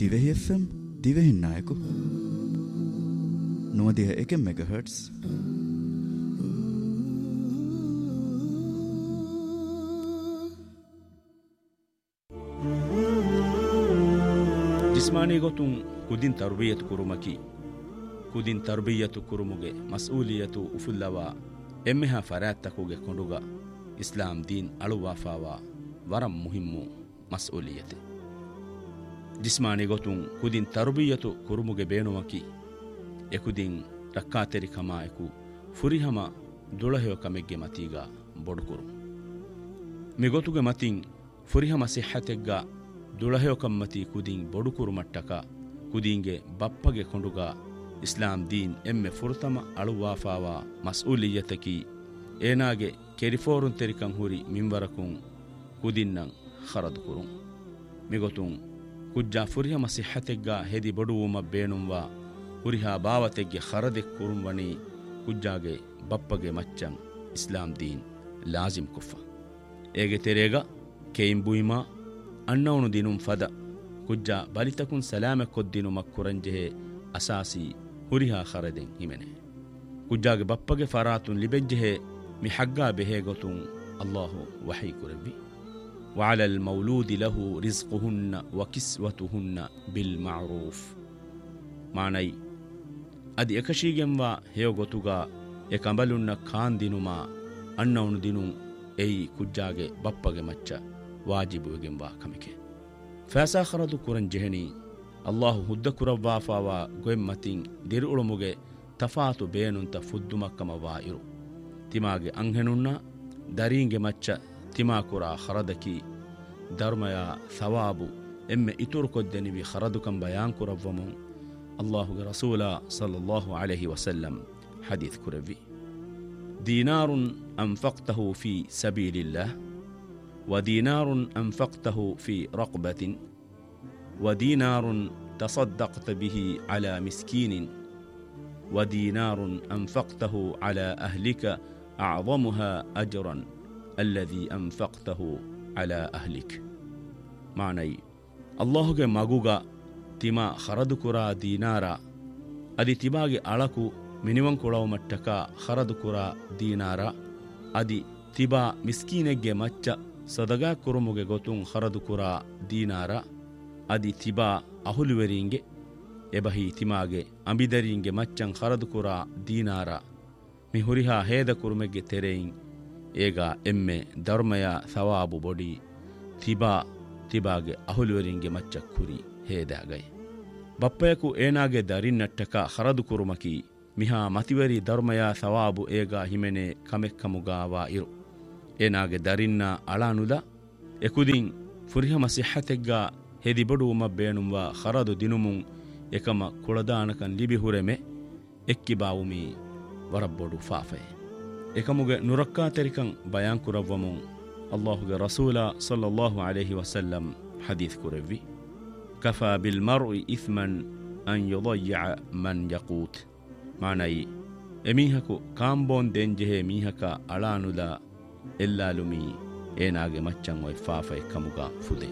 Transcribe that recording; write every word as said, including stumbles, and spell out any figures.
ದಿವೆಹಿ FM ದಿವೆಹಿ Nayak ನೂದಿಹ ಏಕೆ megahertz. ಜಿಸ್ಮಾನಿ ಗೊತ್ತುಂ ಕುದಿನ್ ತರ್ಬಿಯತು ಕುರುಮಕಿ ಕುದಿನ್ ತರ್ಬಿಯತು ಕುರುಮುಗೆ ಮಸ್ಊಲಿಯತು ಉಫುಲ್ಲವ ಎಮ್ಮೆಹ ಫರಾತ್ತಕುಗೆ ಕೊಂಡುಗ ಇಸ್ಲಾಂ ದೀನ್ ಅಳುವಾಫಾವ ವರಂ ಮುಹಿಮ್ಮು ಮಸ್ಊಲಿಯತೆ. ಜಿಸ್ಮಾನಿ ಗೊತ್ತುಂ ಕುದಿನ್ ತರ್ಬಿಯತು ಕುರುಮುಗೆ ಬೇಣುವಕಿ ಎಕುದಿನ್ ರಕ್ಕಾತೆರಿ ಕಮಾಯಕು ಫುರಿಹಮ ದುಳಹೆಯ ಕಮೆಗ್ಗೆ ಮತೀಗ ಬೊಡುಕುರು ಮಿಗೊತುಗೆ ಮತಿನ್ ಫುರಿಹಮ ಸಿಹತೆಗ್ಗ ದುಳಹೆಯ ಕಮ್ಮತಿ ಕುದಿನ್ ಬೊಡುಕುರು ಮಟ್ಟಕ ಕುದಿಂಗೆ ಬಪ್ಪಗೆ ಕೊಂಡುಗ ಇಸ್ಲಾಂ ದೀನ್ ಎಮ್ಮೆ ಫುರ್ತಮ ಅಳುವಾಫಾವ ಮಸ್ಊಲಿಯತಕಿ ಏನಾಗೆ ಕೆರಿಫೋರುನ್ ತೆರಿಕಂ ಹುರಿ ಮಿಂವರಕುಂ ಕುದಿನ್ನಂ ಖರದುಕುರುಂ ಮಿಗೊತುಂ ಕುಜ್ಜಾ ಫುರಿಹಮ ಸಿಹತೆಗ್ಗ ಹೆದಿ ಬೊಡುವುಮ ಬೇಣುಂವ ಹುರಿಹಾ ಬಾವತೆಗ್ಗೆ ಖರದೆ ಕುರುಂವಣಿ ಕುಜ್ಜಾಗೆ ಬಪ್ಪಗೆ ಮಚ್ಚಂ ಇಸ್ಲಾಂ ದೀನ್ ಲಾಜಿಮ್ ಕುಫ ಏಗೆ ತೆರೆಗ ಕೇಯಿಂ ಬುಯಿಮಾ ಅನ್ನವನು ದಿನುಂ ಫದ ಕುಜ್ಜಾ ಬಲಿತಕುನ್ ಸಲಾಮೆ ಕೊದ್ದಿನು ಮಕ್ಕುರಂಜೆಹೆ ಅಸಾಸಿ ಹುರಿಹಾ ಖರದೆಂ ಹಿಮೆನೆ ಕುಜ್ಜಾಗೆ ಬಪ್ಪಗೆ ಫರಾತುನ್ ಲಿಬೆಜ್ಜೆಹೆ ಮಿ ಹಗ್ಗಾ ಬೆಹೆ ಗೊತುಂ ಅಲ್ಲಾಹು ವಹಿ ಕುರವಿ ವಅಲಲ್ ಮೌಲೂದಿ ಲಹು ರಿಜ್ಕುಹುನ್ನ ವಕಿಸ್ವತುಹುನ್ನ ಬಿಲ್ ಮಅರೂಫ್ ಮಾನೈ ಅದಿ ಎಕಶೀಗೆಂವಾ ಹೇಯೋ ಗೊತುಗ ಎಕಂಬಲುನ್ನ ಖಾನ್ ದಿನುಮ ಅನ್ನವನು ದಿನು ಏಯಿ ಕುಜ್ಜಾಗೆ ಬಪ್ಪಗೆ ಮಚ್ಚ ವಾಜಿಬುಗೆಂವಾ ಕಮಿಕೆ ಫಾಸಾ ಖರದು ಕುರನ್ ಜೆಹನಿ ಅಲ್ಲಾಹು ಹುದ್ದ ಕುರವ್ವಾಫಾವ ಗೊೆಮ್ಮತಿನ್ ದಿರುಳುಮುಗೆ ತಫಾತು ಬೇನುಂತ ಫುದ್ದುಮಕ್ಕಮವಾ ಇರು ತಿಮಾಗೆ ಅಂಹೆನುನ್ನ ದರೀಂಗೆ ಮಚ್ಚ ತಿಮಾಕುರ ಖರದಕಿ ಧರ್ಮಯ ಸವಾಬು ಎಮ್ಮೆ ಇತುರು ಕೊದ್ದೆನಿವಿ ಖರದುಕಂ ಬಯಾನ್ ಕುರವ್ವಮು ಅಲ್ಲಾಹುಗೆ ರಸೂಲ ಸಲ್ಲಲ್ಲಾಹು ಅಲೈಹಿ ವಸಲ್ಲಂ ಹದೀತ್ ಕುರವಿ ದೀನಾರುನ್ ಅಂಫಕ್ತಹು ಫಿ ಸಬೀಲಿಲ್ಲಾಹ್ ودينار أنفقته في رقبة ودينار تصدقت به على مسكين ودينار أنفقته على أهلك أعظمها أجرا الذي أنفقته على أهلك معني الله مغوغا تما خردكرا دينارا أدي تباغي ألكو منيوان كلاو متكا خردكرا دينارا أدي تبا مسكينك مچا ಸದಗಾ ಕುರುಮುಗೆ ಗೊತುಂ ಖರದು ಕುರಾ ದೀನಾರ ಅದಿ ತಿಬಾ ಅಹುಲುವೆರಿಂಗೆ ಎಬಹಿ ತಿಮಾಗೆ ಅಂಬಿದರಿಂಗೆ ಮಚ್ಚಂ ಖರದು ಕುರಾ ದೀನಾರ ಮಿ ಹುರಿಹಾ ಹೇದ ಕುರುಮೆಗೆ ತೆರೆಯಿಂ ಏಗ ಎಮ್ಮೆ ಧರ್ಮಯ ಸವಾಬು ಬೊಡಿ ತಿಬಾ ತಿಬಾಗೆ ಅಹುಲುವೆರಿಂಗೆ ಮಚ್ಚ ಕುರಿ ಹೇದಾಗೈ ಬಪ್ಪಯಕು ಏನಾಗೆ ದರಿನ್ನಟ್ಟಕ ಖರದು ಕುರುಮಕಿ ಮಿಹಾ ಮತಿವರಿ ಧರ್ಮಯ ಸವಾಬು ಏಗ ಹಿಮೆನೆ ಕಮೆಕ್ಕಮುಗಾವಾ ಇರು ಏನಾಗೆ ದರಿನ್ನ ಅಳಾನುದ ಎಕುದಿನ್ ಫುರಿಹಮ ಸಿಹತೆಗ್ಗ ಹೆದಿ ಬಡುವುಮ ಬೇಣುಂವ ಖರದು ದಿನುಮುಂ ಎಕಮ ಕುಳದಾನಕನ್ ಲಿಬಿ ಹುರೆಮೆ ಎಕ್ಕಿ ಬಾವುಮಿ ವರಬ್ಬೊಡು ಫಾಫೆ ಎಕಮುಗೆ ನುರಕ್ಕಾ ತೆರಿಕಂ ಬಯಾನ್ ಕುರವ್ವಮುಂ ಅಲ್ಲಾಹುಗೆ ರಸೂಲ ಸಲ್ಲಲ್ಲಾಹು ಅಲೈಹಿ ವಸಲ್ಲಂ ಹದೀತ್ ಕುರವಿ ಕಫಾ ಬಿಲ್ ಮರ್ಇ ಇಸ್ಮನ್ ಅನ್ ಯುದಯ್ಯ ಮನ್ ಯಕೂತ್ ಮಾನೈ ಎಮೀಹಕು ಕಾಂಬೋನ್ ದೆಂಜೆಹೆ ಮೀಹಕ ಅಳಾನುದ ಎಲ್ಲಾಲುಮಿ ಏನಾಗೆ ಮಚ್ಚಂ ಒಯ್ ಫಾಫೈ ಕಮುಗ ಫುದೆ